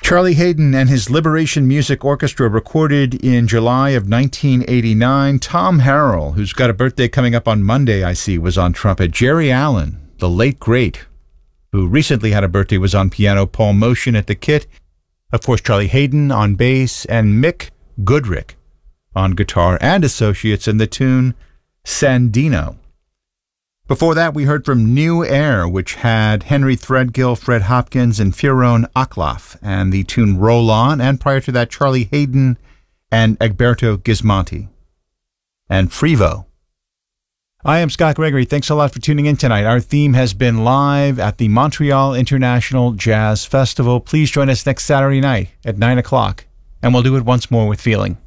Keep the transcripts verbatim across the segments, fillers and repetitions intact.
Charlie Haden and his Liberation Music Orchestra recorded in July of nineteen eighty-nine. Tom Harrell, who's got a birthday coming up on Monday, I see, was on trumpet. Jerry Allen, the late great, who recently had a birthday, was on piano. Paul Motion at the kit. Of course, Charlie Haden on bass, and Mick Goodrick on guitar and associates in the tune Sandino. Before that, we heard from New Air, which had Henry Threadgill, Fred Hopkins, and Fionn Aklaf, and the tune Roll On, and prior to that, Charlie Haden and Egberto Gismonti, and Frevo. I am Scott Gregory. Thanks a lot for tuning in tonight. Our theme has been live at the Montreal International Jazz Festival. Please join us next Saturday night at nine o'clock, and we'll do it once more with feeling.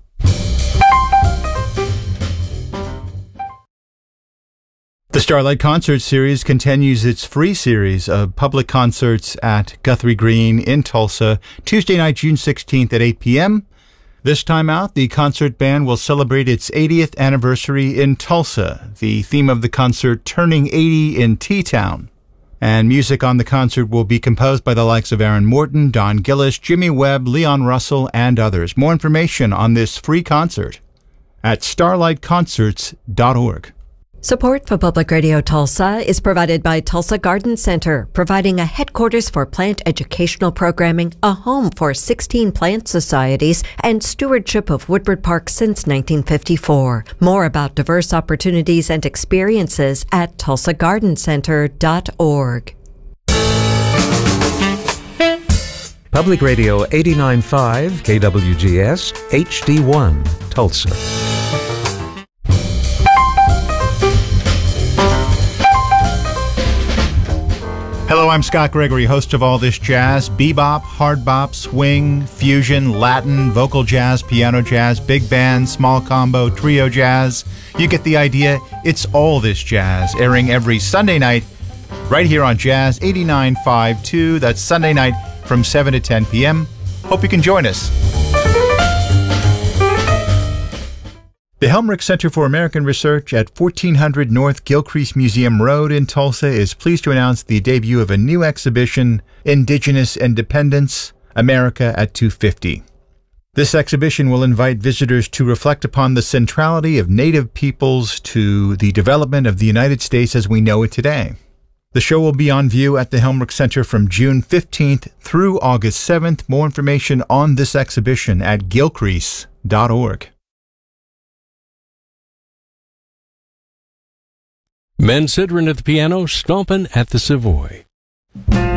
The Starlight Concert Series continues its free series of public concerts at Guthrie Green in Tulsa, Tuesday night, June sixteenth at eight p.m. This time out, the concert band will celebrate its eightieth anniversary in Tulsa. The theme of the concert, Turning eighty in T-Town. And music on the concert will be composed by the likes of Aaron Morton, Don Gillis, Jimmy Webb, Leon Russell, and others. More information on this free concert at starlight concerts dot org. Support for Public Radio Tulsa is provided by Tulsa Garden Center, providing a headquarters for plant educational programming, a home for sixteen plant societies, and stewardship of Woodward Park since nineteen fifty-four. More about diverse opportunities and experiences at tulsa garden center dot org. Public Radio eighty-nine point five K W G S H D one, Tulsa. Hello, I'm Scott Gregory, host of All This Jazz. Bebop, hard bop, swing, fusion, Latin, vocal jazz, piano jazz, big band, small combo, trio jazz. You get the idea. It's All This Jazz, airing every Sunday night right here on Jazz eighty-nine point five two. That's Sunday night from seven to ten p.m. Hope you can join us. The Helmrich Center for American Research at fourteen hundred North Gilcrease Museum Road in Tulsa is pleased to announce the debut of a new exhibition, Indigenous Independence, America at two fifty. This exhibition will invite visitors to reflect upon the centrality of Native peoples to the development of the United States as we know it today. The show will be on view at the Helmrich Center from June fifteenth through August seventh. More information on this exhibition at gilcrease dot org. Men Sidran at the piano, stompin' at the Savoy.